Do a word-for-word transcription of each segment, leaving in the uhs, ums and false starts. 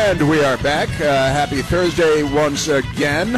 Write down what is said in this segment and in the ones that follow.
And we are back. Uh, happy Thursday once again.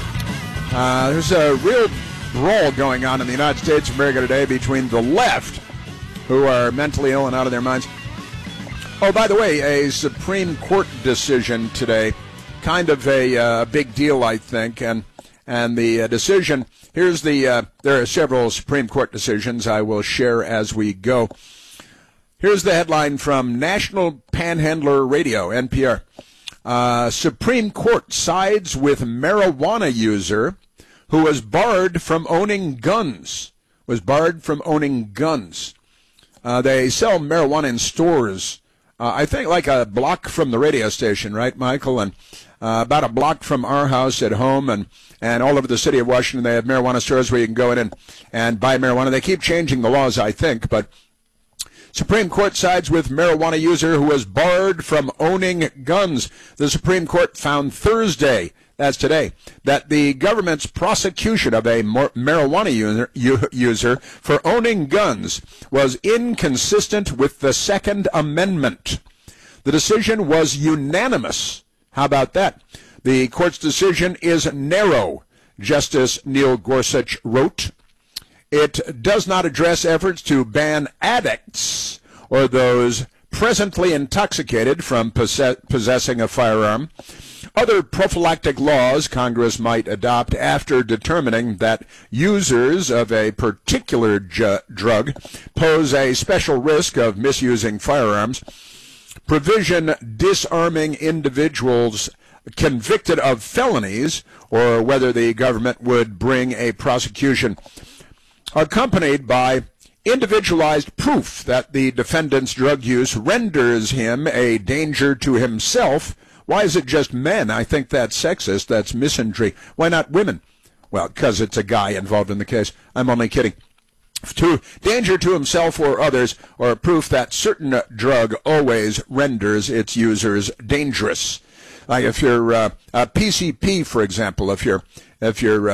Uh, there's a real brawl going on in the United States of America today between the left, who are mentally ill and out of their minds. Oh, by the way, a Supreme Court decision today, kind of a uh, big deal, I think. And and the uh, decision, here's the, uh, there are several Supreme Court decisions I will share as we go. Here's the headline from National Panhandler Radio, N P R. Uh, Supreme Court sides with marijuana user who was barred from owning guns. Was barred from owning guns. Uh, they sell marijuana in stores, uh, I think like a block from the radio station, right, Michael? And uh, about a block from our house at home, and, and all over the city of Washington, they have marijuana stores where you can go in and, and buy marijuana. They keep changing the laws, I think, but Supreme Court sides with marijuana user who was barred from owning guns. The Supreme Court found Thursday, that's today, that the government's prosecution of a marijuana user, user for owning guns was inconsistent with the Second Amendment. The decision was unanimous. How about that? The court's decision is narrow, Justice Neil Gorsuch wrote. It does not address efforts to ban addicts or those presently intoxicated from possess- possessing a firearm. Other prophylactic laws Congress might adopt after determining that users of a particular ju- drug pose a special risk of misusing firearms. Provision disarming individuals convicted of felonies, or whether the government would bring a prosecution accompanied by individualized proof that the defendant's drug use renders him a danger to himself. Why is it just men? I think that's sexist. That's misandry. Why not women? Well, because it's a guy involved in the case. I'm only kidding. To danger to himself or others, or proof that certain drug always renders its users dangerous. Like if you're uh, a P C P, for example, if you're if you're uh,